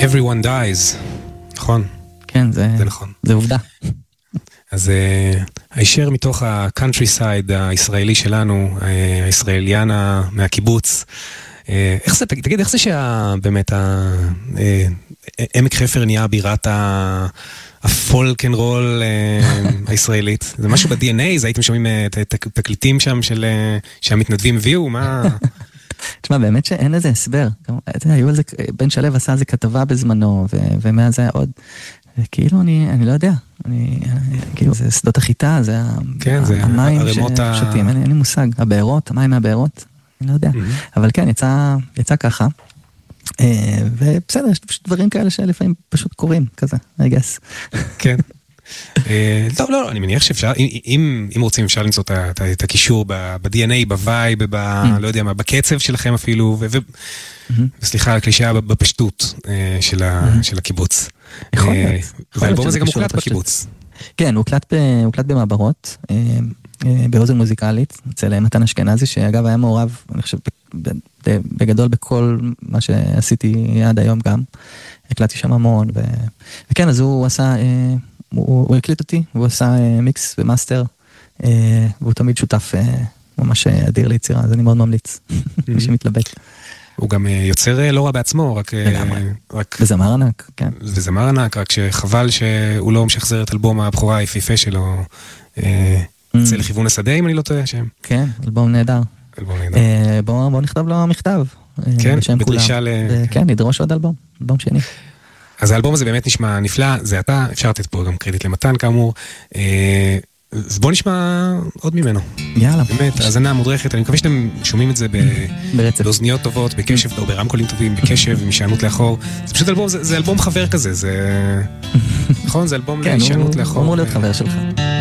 Everyone Dies, נכון? כן, זה נכון. זה עובדה. אז הישר מתוך הקאנטרי סייד הישראלי שלנו, הישראליאנה מהקיבוץ, תגיד, איך זה שבאמת עמק חפר נהיה בירת הפולק אנד רול הישראלית? זה משהו ב-DNA? זה הייתם שומעים את התקליטים שם שהמתנדבים הביאו? מה... תשמע, באמת שאין איזה הסבר. היו על זה, בן שלב עשה איזה כתבה בזמנו, ומאז היה עוד... כאילו אני לא יודע, כאילו זה שדות החיטה, זה המים ששותים, אין לי מושג, הבארות, המים מהבארות, אני לא יודע, אבל כן, יצא ככה, ובסדר, יש פשוט דברים כאלה שלפעמים פשוט קורים, כזה, I guess. כן. טוב, לא, אני מניח שאפשר, אם רוצים אפשר למצוא את הקישור ב-DNA, בווייב, לא יודע מה, בקצב שלכם אפילו, וסליחה, הקלישאה בפשטות של הקיבוץ. והאלבום הזה גם הוקלט בקיבוץ. כן, הוא הוקלט במעברות, באוזן מוזיקלית, אצל מתן אשכנזי, שאגב היה מעורב, אני חושב, בגדול בכל מה שעשיתי עד היום גם. הקלטתי שם המון, וכן, אז הוא עשה, הוא הקליט אותי, והוא עשה מיקס ומאסטר, והוא תמיד שותף ממש אדיר ליצירה, אז אני מאוד ממליץ, מי שמתלבט. הוא גם יוצר לא רע בעצמו, רק... וזמר ענק, כן. וזמר ענק, רק שחבל שהוא לא משחזר את אלבום הבכורה היפיפה שלו, יצא לכיוון השדה, אם אני לא טועה שם. כן, אלבום נהדר. אלבום נהדר. בואו נכתוב לו מכתב. כן, בדרישה כן, נדרוש עוד אלבום שני. אז האלבום הזה באמת נשמע נפלא, זה אתה, אפשר לתת פה גם קרדיט למתן כאמור, אז בואו נשמע עוד ממנו. יאללה. באמת, האזנה מודרכת, אני מקווה שאתם שומעים את זה באוזניות טובות, בקשב, או ברמקולים טובים, בקשב, עם הישענות לאחור. זה פשוט אלבום, זה אלבום חבר כזה, זה... נכון, זה אלבום להישענות לאחור. כן, הוא אמור להיות חבר שלך.